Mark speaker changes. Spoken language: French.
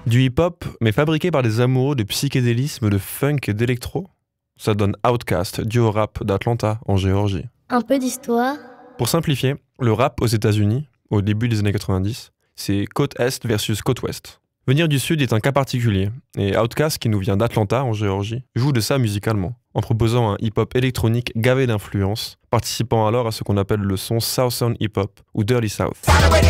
Speaker 1: Du hip-hop, mais fabriqué par des amoureux de psychédélisme, de funk et d'électro. Ça donne Outkast, duo rap d'Atlanta, en Géorgie.
Speaker 2: Un peu d'histoire.
Speaker 1: Pour simplifier, le rap aux États-Unis, au début des années 90, c'est côte Est versus côte Ouest. Venir du Sud est un cas particulier, et Outkast, qui nous vient d'Atlanta, en Géorgie, joue de ça musicalement, en proposant un hip-hop électronique gavé d'influences, participant alors à ce qu'on appelle le son Southern Hip-Hop, ou Dirty South.